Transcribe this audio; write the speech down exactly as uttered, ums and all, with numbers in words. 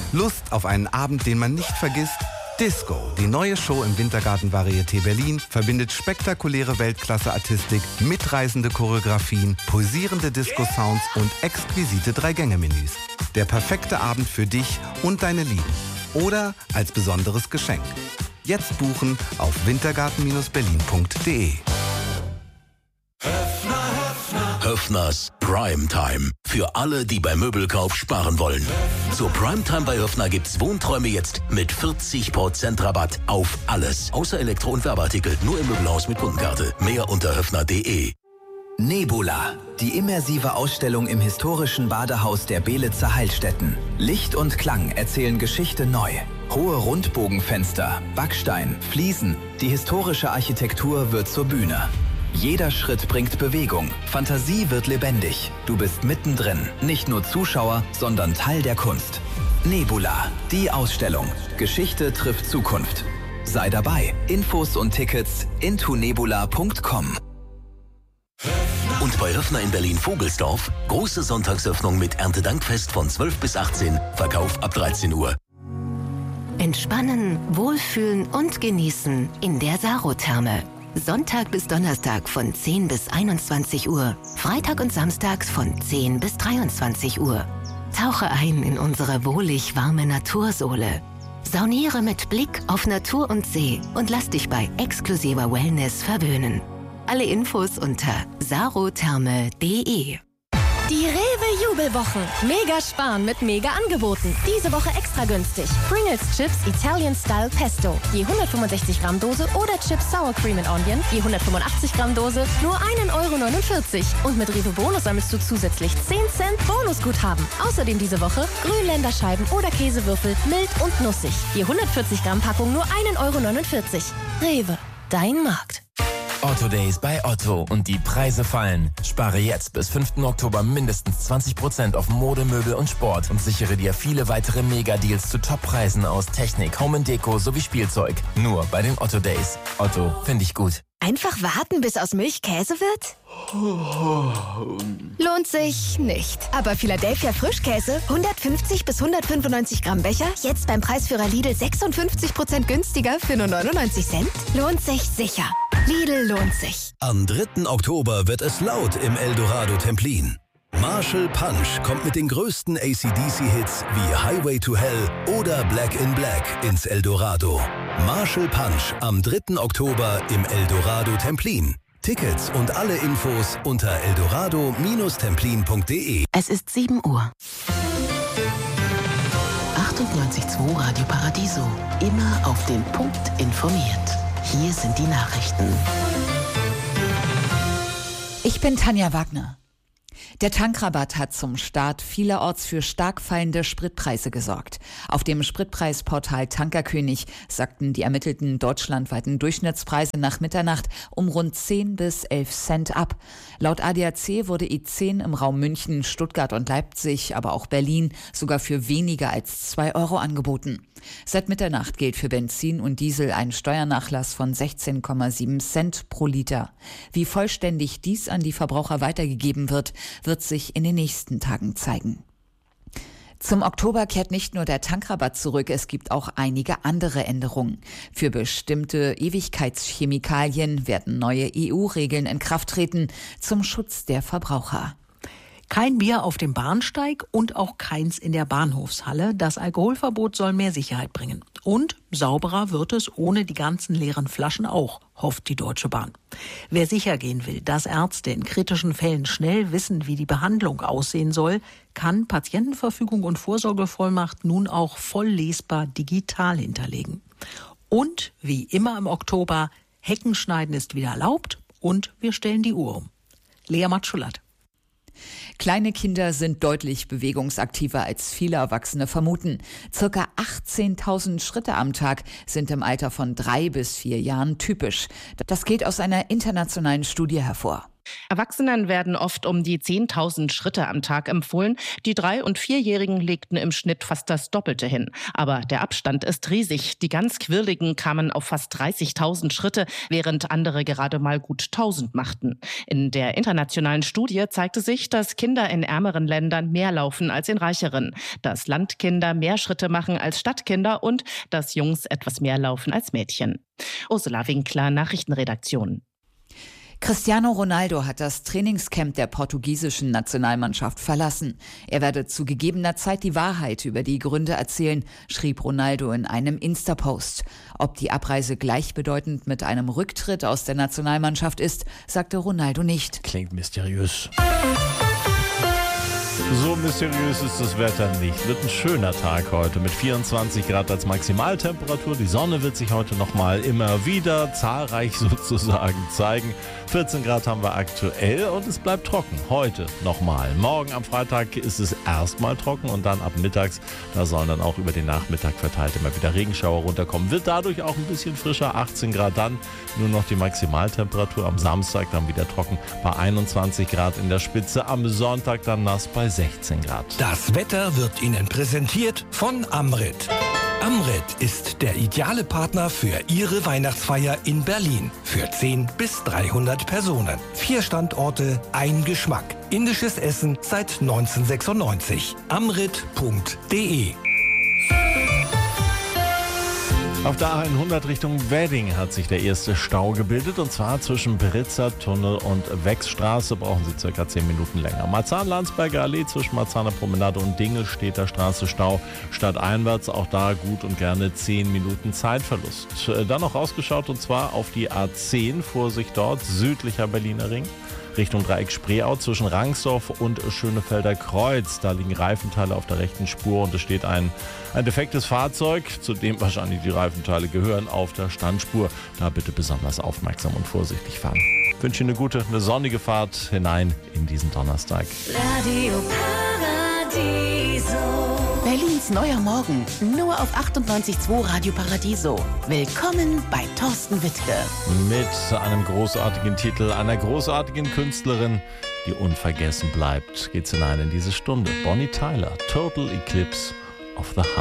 Lust auf einen Abend, den man nicht vergisst? Disco, die neue Show im Wintergarten Varieté Berlin, verbindet spektakuläre Weltklasse-Artistik, mitreißende Choreografien, pulsierende Disco-Sounds und exquisite Drei-Gänge-Menüs. Der perfekte Abend für dich und deine Lieben. Oder als besonderes Geschenk. Jetzt buchen auf wintergarten Bindestrich berlin punkt de. Höffners Primetime. Für alle, die beim Möbelkauf sparen wollen. Zur Primetime bei Höffner gibt's Wohnträume jetzt mit vierzig Prozent Rabatt auf alles. Außer Elektro- und Werbeartikel. Nur im Möbelhaus mit Kundenkarte. Mehr unter höffner punkt de. Nebula, die immersive Ausstellung im historischen Badehaus der Belitzer Heilstätten. Licht und Klang erzählen Geschichte neu. Hohe Rundbogenfenster, Backstein, Fliesen, die historische Architektur wird zur Bühne. Jeder Schritt bringt Bewegung, Fantasie wird lebendig. Du bist mittendrin, nicht nur Zuschauer, sondern Teil der Kunst. Nebula, die Ausstellung. Geschichte trifft Zukunft. Sei dabei. Infos und Tickets into nebula punkt com. Und bei Höffner in Berlin-Vogelsdorf, große Sonntagsöffnung mit Erntedankfest von zwölf bis achtzehn, Verkauf ab dreizehn Uhr. Entspannen, wohlfühlen und genießen in der Sarotherme. Sonntag bis Donnerstag von zehn bis einundzwanzig Uhr, Freitag und Samstags von zehn bis dreiundzwanzig Uhr. Tauche ein in unsere wohlig warme Natursohle. Sauniere mit Blick auf Natur und See und lass dich bei exklusiver Wellness verwöhnen. Alle Infos unter sarotherme punkt de. Die Rewe-Jubelwochen. Mega sparen mit Mega-Angeboten. Diese Woche extra günstig. Pringles Chips Italian Style Pesto. Je hundertfünfundsechzig Gramm Dose oder Chips Sour Cream and Onion. Je hundertfünfundachtzig Gramm Dose nur ein Euro neunundvierzig. Und mit Rewe Bonus sammelst du zusätzlich zehn Cent Bonusguthaben. Außerdem diese Woche Grünländerscheiben oder Käsewürfel mild und nussig. Je hundertvierzig Gramm Packung nur ein Euro neunundvierzig. Rewe, dein Markt. Otto Days bei Otto und die Preise fallen. Spare jetzt bis fünften Oktober mindestens zwanzig Prozent auf Mode, Möbel und Sport und sichere dir viele weitere Mega-Deals zu Top-Preisen aus Technik, Home and Deko sowie Spielzeug. Nur bei den Otto Days. Otto, finde ich gut. Einfach warten, bis aus Milch Käse wird? Lohnt sich nicht. Aber Philadelphia Frischkäse, hundertfünfzig bis hundertfünfundneunzig Gramm Becher, jetzt beim Preisführer Lidl sechsundfünfzig Prozent günstiger für nur neunundneunzig Cent? Lohnt sich sicher. Lidl lohnt sich. Am dritten Oktober wird es laut im Eldorado Templin. Marshall Punch kommt mit den größten A C D C-Hits wie Highway to Hell oder Black in Black ins Eldorado. Marshall Punch am dritten Oktober im Eldorado Templin. Tickets und alle Infos unter eldorado Bindestrich templin punkt de. Es ist sieben Uhr. achtundneunzig Komma zwei Radio Paradiso. Immer auf den Punkt informiert. Hier sind die Nachrichten. Ich bin Tanja Wagner. Der Tankrabatt hat zum Start vielerorts für stark fallende Spritpreise gesorgt. Auf dem Spritpreisportal Tankerkönig sagten die ermittelten deutschlandweiten Durchschnittspreise nach Mitternacht um rund zehn bis elf Cent ab. Laut A D A C wurde E zehn im Raum München, Stuttgart und Leipzig, aber auch Berlin sogar für weniger als zwei Euro angeboten. Seit Mitternacht gilt für Benzin und Diesel ein Steuernachlass von sechzehn Komma sieben Cent pro Liter. Wie vollständig dies an die Verbraucher weitergegeben wird, wird sich in den nächsten Tagen zeigen. Zum Oktober kehrt nicht nur der Tankrabatt zurück, es gibt auch einige andere Änderungen. Für bestimmte Ewigkeitschemikalien werden neue E U-Regeln in Kraft treten zum Schutz der Verbraucher. Kein Bier auf dem Bahnsteig und auch keins in der Bahnhofshalle. Das Alkoholverbot soll mehr Sicherheit bringen. Und sauberer wird es ohne die ganzen leeren Flaschen auch, hofft die Deutsche Bahn. Wer sicher gehen will, dass Ärzte in kritischen Fällen schnell wissen, wie die Behandlung aussehen soll, kann Patientenverfügung und Vorsorgevollmacht nun auch voll lesbar digital hinterlegen. Und wie immer im Oktober, Heckenschneiden ist wieder erlaubt und wir stellen die Uhr um. Lea Matschulat. Kleine Kinder sind deutlich bewegungsaktiver als viele Erwachsene vermuten. Circa achtzehntausend Schritte am Tag sind im Alter von drei bis vier Jahren typisch. Das geht aus einer internationalen Studie hervor. Erwachsenen werden oft um die zehntausend Schritte am Tag empfohlen. Die Drei- und Vierjährigen legten im Schnitt fast das Doppelte hin. Aber der Abstand ist riesig. Die ganz Quirligen kamen auf fast dreißigtausend Schritte, während andere gerade mal gut tausend machten. In der internationalen Studie zeigte sich, dass Kinder in ärmeren Ländern mehr laufen als in reicheren, dass Landkinder mehr Schritte machen als Stadtkinder und dass Jungs etwas mehr laufen als Mädchen. Ursula Winkler, Nachrichtenredaktion. Cristiano Ronaldo hat das Trainingscamp der portugiesischen Nationalmannschaft verlassen. Er werde zu gegebener Zeit die Wahrheit über die Gründe erzählen, schrieb Ronaldo in einem Insta-Post. Ob die Abreise gleichbedeutend mit einem Rücktritt aus der Nationalmannschaft ist, sagte Ronaldo nicht. Klingt mysteriös. So mysteriös ist das Wetter nicht. Wird ein schöner Tag heute mit vierundzwanzig Grad als Maximaltemperatur. Die Sonne wird sich heute nochmal immer wieder zahlreich sozusagen zeigen. vierzehn Grad haben wir aktuell und es bleibt trocken. Heute nochmal. Morgen am Freitag ist es erstmal trocken und dann ab mittags, da sollen dann auch über den Nachmittag verteilt immer wieder Regenschauer runterkommen. Wird dadurch auch ein bisschen frischer. achtzehn Grad dann. Nur noch die Maximaltemperatur. Am Samstag dann wieder trocken bei einundzwanzig Grad in der Spitze. Am Sonntag dann nass bei sechzehn Grad. Das Wetter wird Ihnen präsentiert von Amrit. Amrit ist der ideale Partner für Ihre Weihnachtsfeier in Berlin. Für zehn bis dreihundert Personen. Vier Standorte, ein Geschmack. Indisches Essen seit neunzehnhundertsechsundneunzig. amrit punkt de. Auf der A hundert Richtung Wedding hat sich der erste Stau gebildet, und zwar zwischen Britzer Tunnel und Wechsstraße brauchen Sie circa zehn Minuten länger. Marzahn-Landsberger Allee zwischen Marzahner Promenade und Dingelstädter Straße Stau. Stadteinwärts auch da gut und gerne zehn Minuten Zeitverlust. Dann noch rausgeschaut, und zwar auf die A zehn, Vorsicht dort, südlicher Berliner Ring. Richtung Dreieck Spreeau zwischen Rangsdorf und Schönefelder Kreuz. Da liegen Reifenteile auf der rechten Spur und es steht ein, ein defektes Fahrzeug, zu dem wahrscheinlich die Reifenteile gehören, auf der Standspur. Da bitte besonders aufmerksam und vorsichtig fahren. Ich wünsche Ihnen eine gute, eine sonnige Fahrt hinein in diesen Donnerstag. Radio Paradiso. Berlins neuer Morgen, nur auf achtundneunzig Komma zwei Radio Paradiso. Willkommen bei Thorsten Wittke. Mit einem großartigen Titel, einer großartigen Künstlerin, die unvergessen bleibt, geht's hinein in diese Stunde. Bonnie Tyler, Total Eclipse of the Heart.